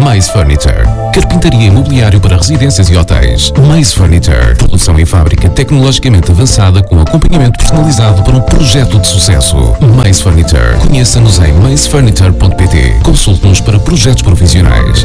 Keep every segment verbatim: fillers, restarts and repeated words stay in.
Mais Furniture. Carpintaria e imobiliário para residências e hotéis. Mais Furniture. Produção em fábrica tecnologicamente avançada com acompanhamento personalizado para um projeto de sucesso. Mais Furniture. Conheça-nos em mais furniture ponto pt. Consulte-nos para projetos profissionais.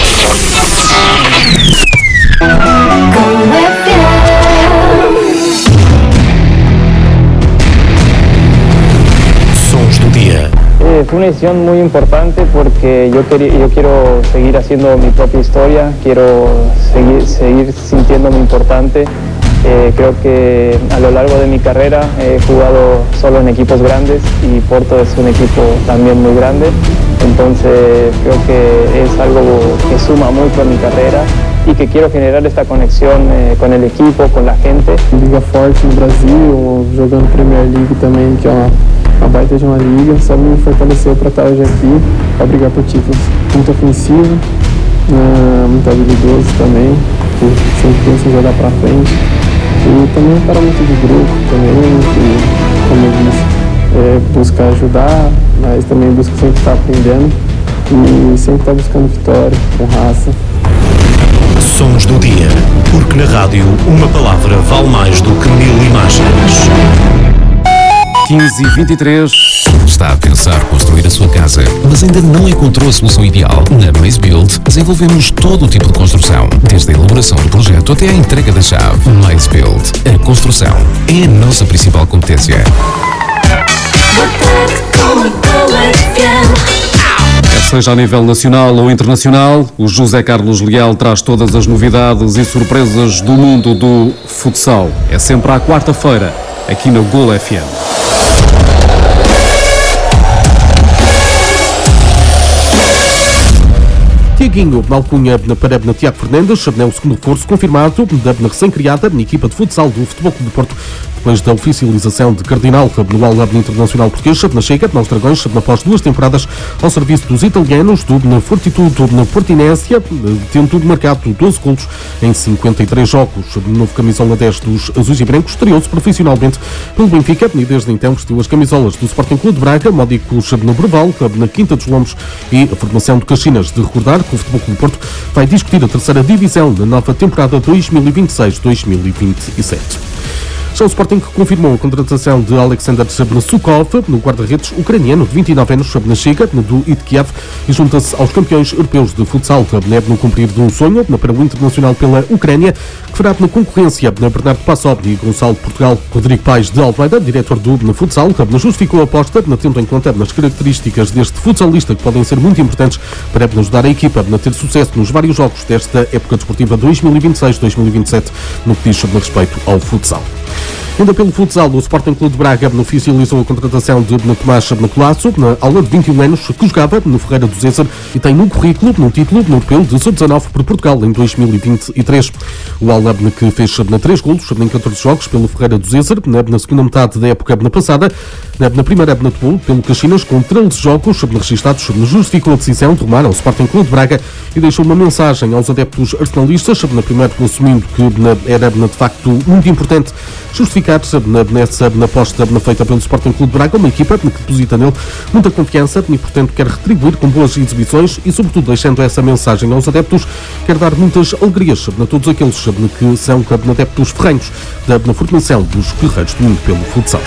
Sons do dia. Eh, fue una decisión muy importante porque yo, quería, yo quiero seguir haciendo mi propia historia, quiero seguir, seguir sintiéndome importante. Eh, creo que a lo largo de mi carrera he jugado solo en equipos grandes y Porto es un equipo también muy grande, entonces creo que es algo que suma mucho a mi carrera y que quiero generar esta conexión eh, con el equipo, con la gente. Liga forte no Brasil, jogando Premier League também, que é uma, uma baita de uma liga, só me fortaleceu para estar hoje aqui, para brigar por títulos. Muito ofensivo, uh, muito habilidoso também, que sempre pensa em jogar para frente. E também um cara muito de grupo também, que, como eu disse, é, busca ajudar, mas também busca sempre estar aprendendo e sempre estar buscando vitória, com raça. Sons do dia, porque na rádio uma palavra vale mais do que mil imagens. quinze e vinte e três. Está a pensar construir a sua casa, mas ainda não encontrou a solução ideal? Na Maze Build desenvolvemos todo o tipo de construção, desde a elaboração do projeto até a entrega da chave. Maze Build. A construção é a nossa principal competência. Quer seja a nível nacional ou internacional, o José Carlos Leal traz todas as novidades e surpresas do mundo do futsal. É sempre à quarta-feira, aqui na Gol F M. Tiaguinho, na alcunha para Tiago Fernandes, é o segundo reforço confirmado da recém-criada equipa de futsal do Futebol Clube do Porto, depois da oficialização de Cardinal no All-Lab Internacional Português, na chega aos Dragões, após duas temporadas ao serviço dos italianos, do Fortitudo na Portinésia, tendo marcado doze golos em cinquenta e três jogos. O novo camisola dez dos azuis e brancos estreou-se profissionalmente pelo Benfica e desde então vestiu as camisolas do Sporting Clube de Braga, Módicos no Breval, na Quinta dos Lombos e a formação de Caxinas. De recordar que o Futebol Clube do Porto vai discutir a terceira divisão na nova temporada dois mil e vinte e seis dois mil e vinte e sete. Já o Sporting confirmou a contratação de Alexander Sukov, no guarda-redes ucraniano de vinte e nove anos, na chega do I T Kiev, e junta-se aos campeões europeus de futsal, no cumprir de um sonho para o internacional pela Ucrânia, que fará na concorrência na Bernardo Passov e Gonçalo de Portugal. Rodrigo Paes de Almeida, diretor do futsal, justificou a aposta, tendo em conta as características deste futsalista que podem ser muito importantes para ajudar a equipa a ter sucesso nos vários jogos desta época desportiva dois mil e vinte e seis dois mil e vinte e sete, no que diz sobre respeito ao futsal. Ainda pelo futsal, o Sporting Clube de Braga oficializou a contratação de Tomás Colasso, na aula de vinte e um anos, que jogava no Ferreira do Zézer e tem no currículo no título no europeu de sub dezanove por Portugal em dois mil e vinte e três. O Alab, que fez três golos em catorze jogos pelo Ferreira do Zézer, na segunda metade da época passada, na primeira época pelo Caxinas, com treze jogos registados, justificou a decisão de rumar ao Sporting Clube de Braga e deixou uma mensagem aos adeptos arsenalistas, na primeira assumindo que era de facto muito importante justificar na, nessa, na aposta feita pelo Sporting Clube de Braga, uma equipa que deposita nele muita confiança e, portanto, quer retribuir com boas exibições e, sobretudo, deixando essa mensagem aos adeptos, quer dar muitas alegrias a todos aqueles que são adeptos ferrenhos da, na formação dos guerreiros do mundo pelo futsal.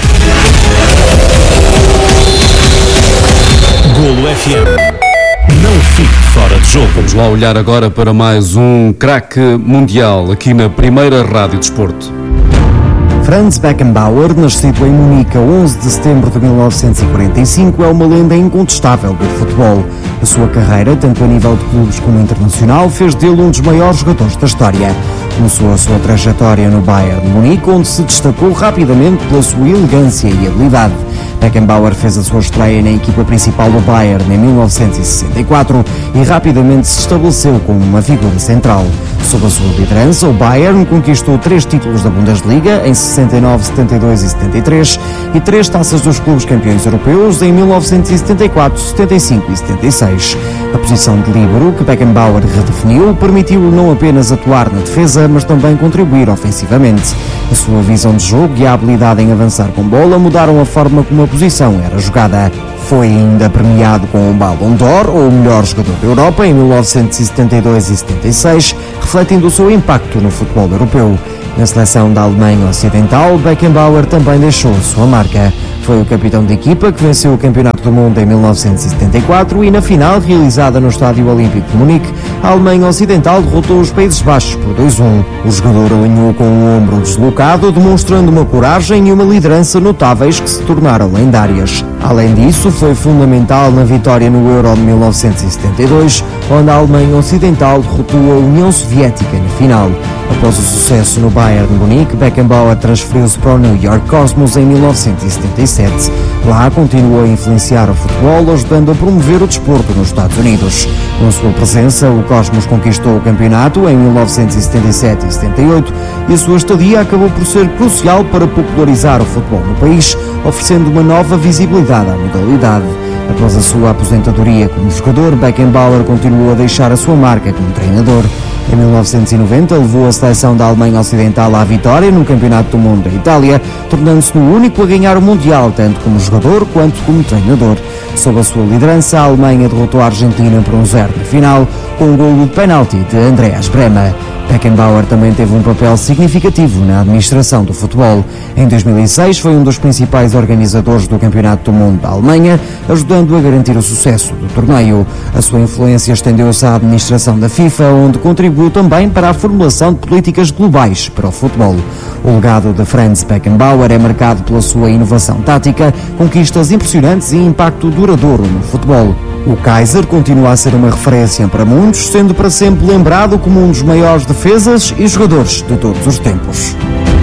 Golo F M. Não fique fora de jogo. Vamos lá olhar agora para mais um craque mundial aqui na Primeira Rádio Desporto. Franz Beckenbauer, nascido em Munique a onze de setembro de mil novecentos e quarenta e cinco, é uma lenda incontestável do futebol. A sua carreira, tanto a nível de clubes como internacional, fez dele um dos maiores jogadores da história. Começou a sua trajetória no Bayern de Munique, onde se destacou rapidamente pela sua elegância e habilidade. Beckenbauer fez a sua estreia na equipa principal do Bayern em mil novecentos e sessenta e quatro e rapidamente se estabeleceu como uma figura central. Sob a sua liderança, o Bayern conquistou três títulos da Bundesliga em sessenta e nove, setenta e dois e setenta e três e três taças dos clubes campeões europeus em mil novecentos e setenta e quatro, setenta e cinco e setenta e seis. A posição de líbero que Beckenbauer redefiniu permitiu-lhe não apenas atuar na defesa, mas também contribuir ofensivamente. A sua visão de jogo e a habilidade em avançar com bola mudaram a forma como a posição era jogada. Foi ainda premiado com o Ballon d'Or, ou o melhor jogador da Europa, em mil novecentos e setenta e dois e setenta e seis, refletindo o seu impacto no futebol europeu. Na seleção da Alemanha Ocidental, Beckenbauer também deixou sua marca. Foi o capitão da equipa que venceu o Campeonato do Mundo em mil novecentos e setenta e quatro e na final, realizada no Estádio Olímpico de Munique, a Alemanha Ocidental derrotou os Países Baixos por dois a um. O jogador alinhou com o ombro deslocado, demonstrando uma coragem e uma liderança notáveis que se tornaram lendárias. Além disso, foi fundamental na vitória no Euro de mil novecentos e setenta e dois, onde a Alemanha Ocidental derrotou a União Soviética na final. Após o sucesso no Bayern de Munique, Beckenbauer transferiu-se para o New York Cosmos em mil novecentos e setenta e sete. Lá continuou a influenciar o futebol, ajudando a promover o desporto nos Estados Unidos. Com sua presença, o Cosmos conquistou o campeonato em mil novecentos e setenta e sete e setenta e oito e a sua estadia acabou por ser crucial para popularizar o futebol no país, oferecendo uma nova visibilidade à modalidade. Após a sua aposentadoria como jogador, Beckenbauer continuou a deixar a sua marca como treinador. Em mil novecentos e noventa, levou a seleção da Alemanha Ocidental à vitória no Campeonato do Mundo da Itália, tornando-se o único a ganhar o Mundial, tanto como jogador quanto como treinador. Sob a sua liderança, a Alemanha derrotou a Argentina por um zero na final, com um golo de penalti de Andreas Brehme. Beckenbauer também teve um papel significativo na administração do futebol. Em dois mil e seis foi um dos principais organizadores do Campeonato do Mundo da Alemanha, ajudando a garantir o sucesso do torneio. A sua influência estendeu-se à administração da FIFA, onde contribuiu também para a formulação de políticas globais para o futebol. O legado de Franz Beckenbauer é marcado pela sua inovação tática, conquistas impressionantes e impacto duradouro no futebol. O Kaiser continua a ser uma referência para muitos, sendo para sempre lembrado como um dos maiores defesas e jogadores de todos os tempos.